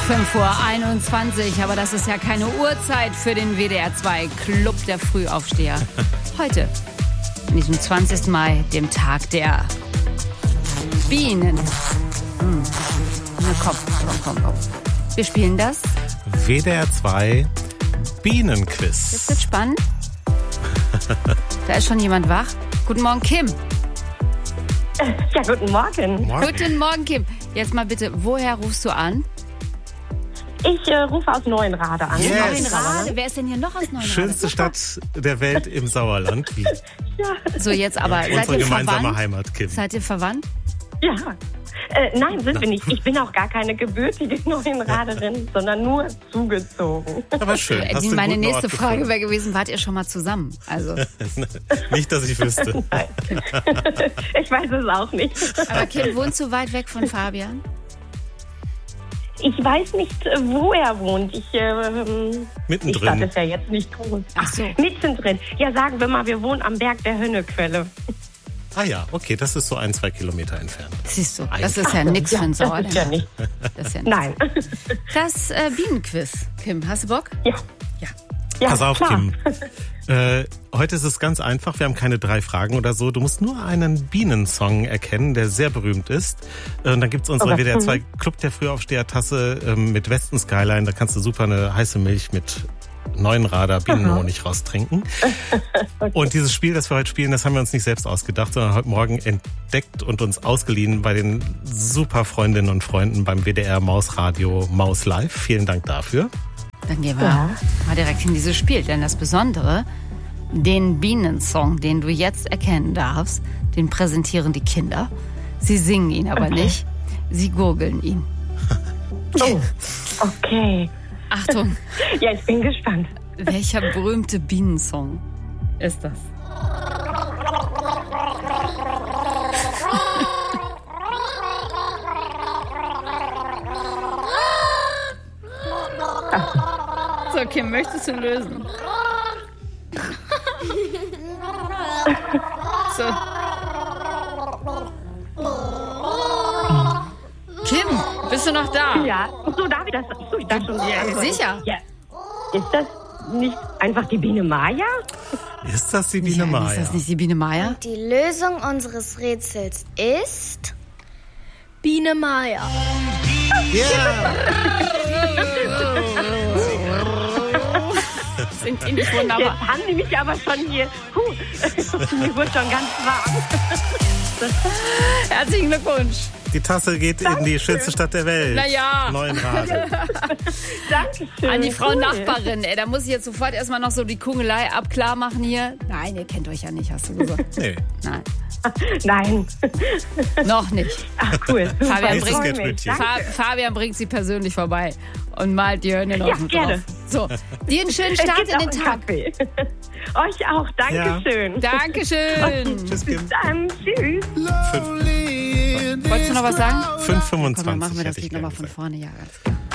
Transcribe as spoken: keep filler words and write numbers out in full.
fünf Uhr einundzwanzig, aber das ist ja keine Uhrzeit für den W D R zwei Club der Frühaufsteher. Heute, an diesem zwanzigsten Mai, dem Tag der Bienen. Hm. Na komm, komm, komm, komm. Wir spielen das W D R zwei Bienenquiz. Jetzt wird spannend. Da ist schon jemand wach. Guten Morgen, Kim. Ja, guten Morgen. Morgen. Guten Morgen, Kim. Jetzt mal bitte, woher rufst du an? Ich äh, rufe aus Neuenrade an. Yes. Neuenrade. Wer ist denn hier noch aus Neuenrade? Schönste Stadt der Welt im Sauerland. Wie Ja. So, jetzt aber, seid unsere ihr gemeinsame verwandt? Heimat, Kim. Seid ihr verwandt? Ja. Äh, nein, sind wir nicht. Ich bin auch gar keine gebürtige Neuenraderin, sondern nur zugezogen. Aber schön. Hast Die, du einen meine guten nächste Ort Frage gefunden. wäre gewesen, wart ihr schon mal zusammen? Also, Nicht, dass ich wüsste. Nein. Ich weiß es auch nicht. aber Kim, wohnst du weit weg von Fabian? Ich weiß nicht, wo er wohnt. Ich, ähm, Mittendrin. Die Stadt ist ja jetzt nicht groß. Ach so. Mittendrin. Ja, sagen wir mal, wir wohnen am Berg der Hönnequelle. Ah ja, okay, das ist so ein, zwei Kilometer entfernt. Siehst du, das ist ja nichts für ein Das ist ja Sauerländer. nicht. Das ist ja nichts. Nein. Das äh, Bienenquiz. Kim, hast du Bock? Ja. Ja. Ja, Pass auf, klar. Kim. Äh, heute ist es ganz einfach. Wir haben keine drei Fragen oder so. Du musst nur einen Bienensong erkennen, der sehr berühmt ist. Äh, und dann gibt's unsere Okay. W D R zwei Club der Frühaufsteher-Tasse ähm, mit Westen Skyline. Da kannst du super eine heiße Milch mit Neuenrader Bienenhonig raustrinken. Okay. Und dieses Spiel, das wir heute spielen, das haben wir uns nicht selbst ausgedacht, sondern heute Morgen entdeckt und uns ausgeliehen bei den super Freundinnen und Freunden beim W D R Mausradio Maus Live. Vielen Dank dafür. Dann gehen wir Ja. mal direkt in dieses Spiel. Denn das Besondere, den Bienensong, den du jetzt erkennen darfst, den präsentieren die Kinder. Sie singen ihn aber nicht. Sie gurgeln ihn. Oh, okay. Achtung, Ja, ich bin gespannt. welcher berühmte Bienensong ist das? So, Kim, möchtest du lösen? So. Kim, bist du noch da? Ja. So, darf ich das? So, ich dachte schon. Ja, also, sicher. Ja. Ist das nicht einfach die Biene Maya? Ist das die Biene Ja, Maya? ist das nicht die Biene Maya? Die Lösung unseres Rätsels ist Biene Maya. Ja! Sind die nicht wunderbar? Jetzt haben die mich aber schon hier. Puh, mir wurde schon ganz warm. Herzlichen Glückwunsch. Die Tasse geht in die schönste Stadt der Welt. Na ja. Neuenrade. Dankeschön. An die Frau Cool. Nachbarin. Ey, da muss ich jetzt sofort erstmal noch so die Kungelei abklar machen hier. Nein, ihr kennt euch ja nicht, hast du gesagt. Nee. Nein, Nein. noch nicht. Ach, cool. Fabian Nächstes bringt, Geldbrötchen. Fa Fabian bringt sie persönlich vorbei und malt die Hörner Ja, auf den gerne. drauf. So, dir einen schönen Es Start gibt in auch den einen Tag. Kaffee. Euch auch. Dankeschön. Dankeschön. Tschüss, Kim. Dann tschüss. Fünf- Wolltest du noch was sagen? fünf Komma Komm, dann fünfundzwanzig machen wir das hätte ich Lied nochmal gern von gesagt. vorne. Ja, ganz klar.